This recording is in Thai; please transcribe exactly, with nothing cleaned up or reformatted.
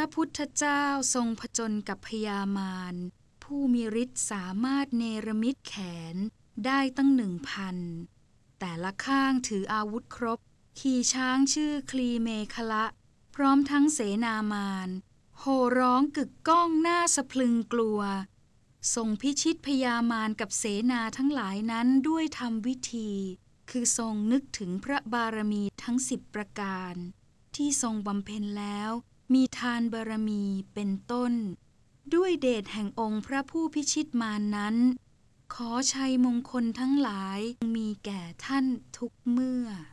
ระพุทธเจ้าทรงผจญกับพญามารผู้มีฤทธิ์สามารถเนรมิตแขนได้ตั้งหนึ่งพันแต่ละข้างถืออาวุธครบขี่ช้างชื่อคลีเมขละพร้อมทั้งเสนามารโห่ร้องกึกก้องหน้าสะพรึงกลัวทรงพิชิตพญามารกับเสนาทั้งหลายนั้นด้วยธรรมวิธีคือทรงนึกถึงพระบารมีทั้งสิบประการที่ทรงบำเพ็ญแล้วมีทานบารมีเป็นต้นด้วยเดชแห่งองค์พระผู้พิชิตมารนั้นขอชัยมงคลทั้งหลายมีแก่ท่านทุกเมื่อ